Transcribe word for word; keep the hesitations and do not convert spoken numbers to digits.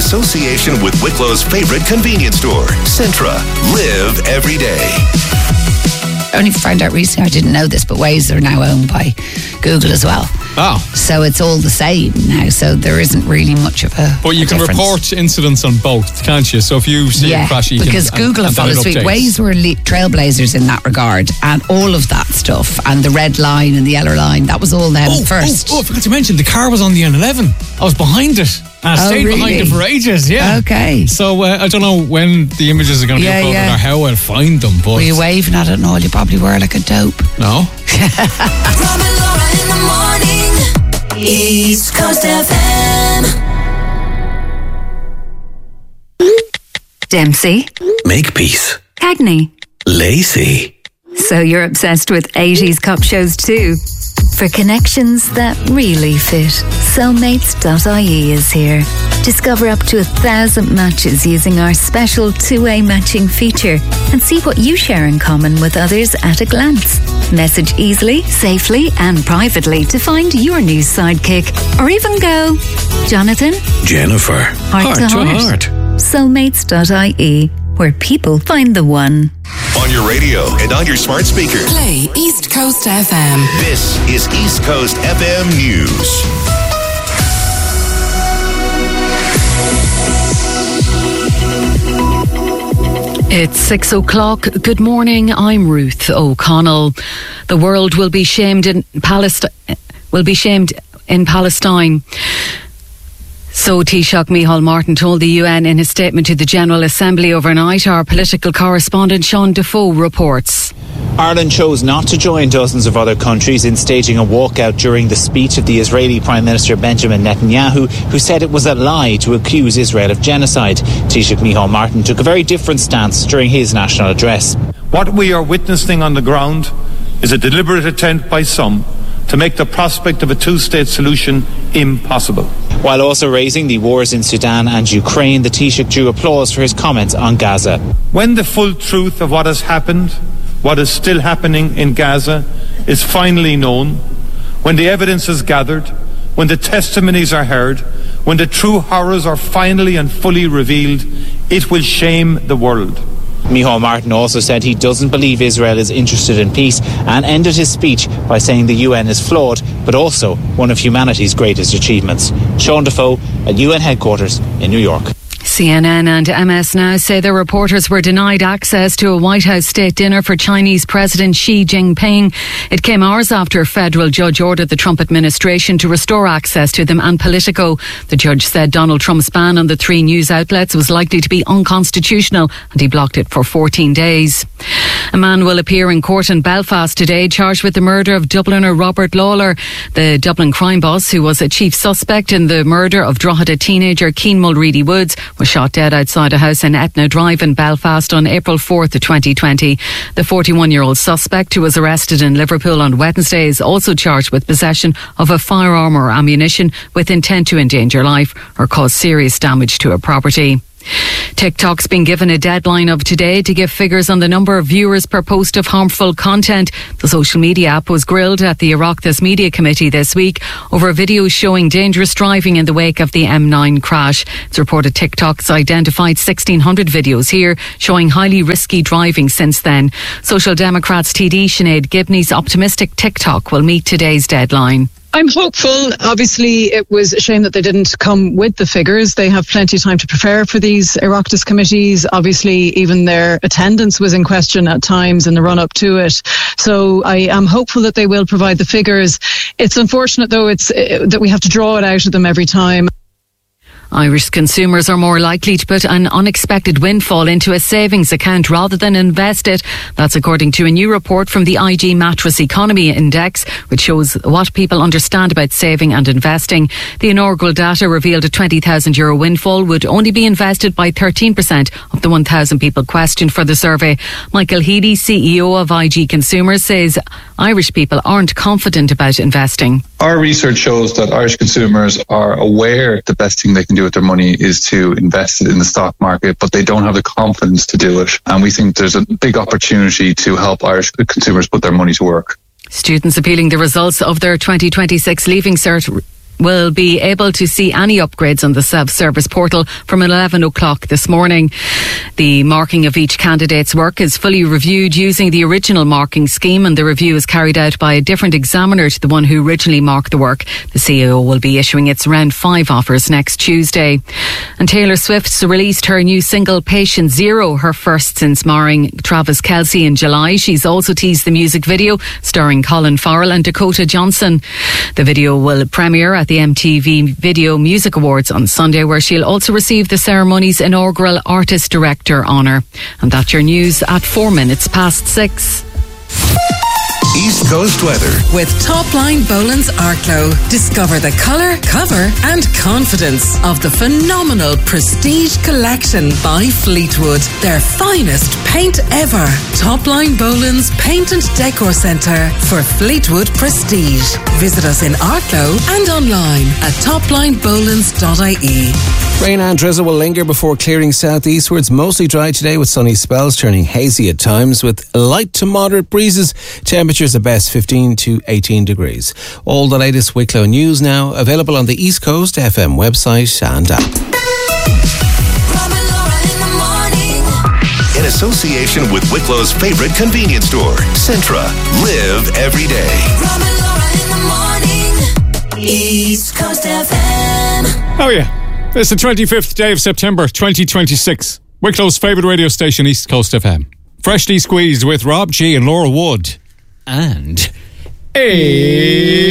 association with Wicklow's favorite convenience store, Centra. Live every day. I only found out recently, I didn't know this, but Waze are now owned by Google as well. Oh. So it's all the same now, so there isn't really much of a But you a can difference. report incidents on both, can't you? So if you see yeah, a crash, you because can... Google and, have and followed suit. updates. Waze were le- trailblazers in that regard, and all of that stuff, and the red line and the yellow line, that was all them Oh, first. Oh, oh, I forgot to mention, the car was on the N eleven. I was behind it. And I Oh, stayed really? behind it for ages, yeah. Okay. So uh, I don't know when the images are going to Yeah, be uploaded yeah. or how I'll find them, but... Were you waving at it and all? You probably were like a dope. No. Rob and Laura in the morning. East Coast F M. Dempsey, Makepeace. Cagney. Lacey. So you're obsessed with eighties cop shows too? For connections that really fit, soulmates dot I E is here. Discover up to a thousand matches using our special two-way matching feature and see what you share in common with others at a glance. Message easily, safely and privately to find your new sidekick, or even go, Jonathan, Jennifer. Heart to heart. soulmates dot I E, where people find the one. On your radio and on your smart speaker. Play East Coast F M. This is East Coast F M News. It's six o'clock. Good morning. I'm Ruth O'Connell. The world will be shamed in Palestine. Will be shamed in Palestine. So Taoiseach Micheál Martin told the U N in his statement to the General Assembly overnight. Our political correspondent Sean Defoe reports. Ireland chose not to join dozens of other countries in staging a walkout during the speech of the Israeli Prime Minister Benjamin Netanyahu, who said it was a lie to accuse Israel of genocide. Taoiseach Micheál Martin took a very different stance during his national address. What we are witnessing on the ground is a deliberate attempt by some to make the prospect of a two-state solution impossible. While also raising the wars in Sudan and Ukraine, the Taoiseach drew applause for his comments on Gaza. When the full truth of what has happened, what is still happening in Gaza, is finally known, when the evidence is gathered, when the testimonies are heard, when the true horrors are finally and fully revealed, it will shame the world. Micheál Martin also said he doesn't believe Israel is interested in peace and ended his speech by saying the U N is flawed, but also one of humanity's greatest achievements. Sean Defoe at U N headquarters in New York. C N N and M S Now say their reporters were denied access to a White House state dinner for Chinese President Xi Jinping. It came hours after a federal judge ordered the Trump administration to restore access to them and Politico. The judge said Donald Trump's ban on the three news outlets was likely to be unconstitutional and he blocked it for fourteen days. A man will appear in court in Belfast today charged with the murder of Dubliner Robert Lawler. The Dublin crime boss, who was a chief suspect in the murder of Drogheda teenager Cian Mulready Woods, was shot dead outside a house in Etna Drive in Belfast on April fourth, twenty twenty. The forty-one-year-old suspect, who was arrested in Liverpool on Wednesday, is also charged with possession of a firearm or ammunition with intent to endanger life or cause serious damage to a property. TikTok's been given a deadline of today to give figures on the number of viewers per post of harmful content. The social media app was grilled at the Oireachtas Media Committee this week over videos showing dangerous driving in the wake of the M nine crash. It's reported TikTok's identified sixteen hundred videos here showing highly risky driving since then. Social Democrats T D Sinead Gibney's optimistic TikTok will meet today's deadline. I'm hopeful. Obviously, it was a shame that they didn't come with the figures. They have plenty of time to prepare for these Oireachtas committees. Obviously, even their attendance was in question at times in the run-up to it. So I am hopeful that they will provide the figures. It's unfortunate, though, it's uh, that we have to draw it out of them every time. Irish consumers are more likely to put an unexpected windfall into a savings account rather than invest it. That's according to a new report from the I G Mattress Economy Index, which shows what people understand about saving and investing. The inaugural data revealed a twenty thousand euro windfall would only be invested by thirteen percent of the one thousand people questioned for the survey. Michael Healy, C E O of I G Consumers, says Irish people aren't confident about investing. Our research shows that Irish consumers are aware the best thing they can do with their money is to invest it in the stock market, but they don't have the confidence to do it. And we think there's a big opportunity to help Irish consumers put their money to work. Students appealing the results of their twenty twenty-six Leaving Cert will be able to see any upgrades on the self-service portal from eleven o'clock this morning. The marking of each candidate's work is fully reviewed using the original marking scheme, and the review is carried out by a different examiner to the one who originally marked the work. The C A O will be issuing its round five offers next Tuesday. And Taylor Swift's released her new single Patient Zero, her first since marrying Travis Kelce in July. She's also teased the music video starring Colin Farrell and Dakota Johnson. The video will premiere at the M T V Video Music Awards on Sunday, where she'll also receive the ceremony's inaugural Artist Director honour. And that's your news at four minutes past six. East Coast weather. With Topline Boland's Arklow. Discover the colour, cover and confidence of the phenomenal Prestige Collection by Fleetwood. Their finest paint ever. Topline Boland's Paint and Decor Centre for Fleetwood Prestige. Visit us in Arklow and online at topline bolands dot I E. Rain and drizzle will linger before clearing southeastwards. Mostly dry today with sunny spells, turning hazy at times with light to moderate breezes. Temperatures at best fifteen to eighteen degrees. All the latest Wicklow news now available on the East Coast F M website and app. In association with Wicklow's favourite convenience store, Centra. Live every day. East Coast F M. Oh yeah. It's the twenty-fifth day of September twenty twenty-six. Wicklow's favourite radio station, East Coast F M. Freshly squeezed with Rob G and Laura Wood. And... A